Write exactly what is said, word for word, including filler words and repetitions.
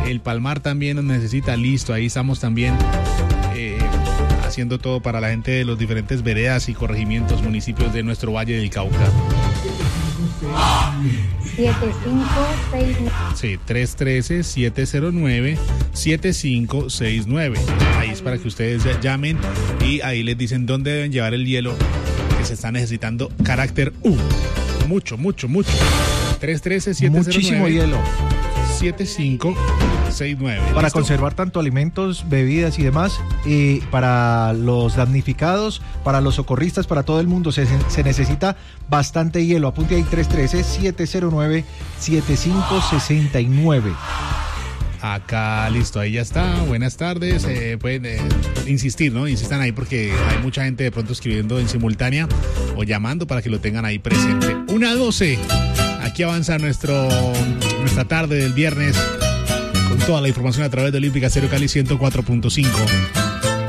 El Palmar también nos necesita, listo, ahí estamos también eh, haciendo todo para la gente de los diferentes veredas y corregimientos, municipios de nuestro Valle del Cauca. siete cinco seis nueve. Sí, tres uno tres, siete cero nueve, siete cinco seis nueve. Ahí es para que ustedes llamen y ahí les dicen dónde deben llevar el hielo que se está necesitando carácter U. Mucho, mucho, mucho. tres uno tres, siete cero nueve. Muchísimo hielo. siete cinco seis nueve. Para ¿Listo? conservar tanto alimentos, bebidas y demás, y para los damnificados, para los socorristas, para todo el mundo, se, se necesita bastante hielo. Apunte ahí tres uno tres, siete cero nueve, siete cinco seis nueve. Acá, listo, ahí ya está. Buenas tardes. Eh, pueden eh, insistir, ¿no? Insistan ahí porque hay mucha gente de pronto escribiendo en simultánea o llamando para que lo tengan ahí presente. una doce. Aquí avanza nuestro, nuestra tarde del viernes con toda la información a través de Olímpica Stereo Cali ciento cuatro punto cinco.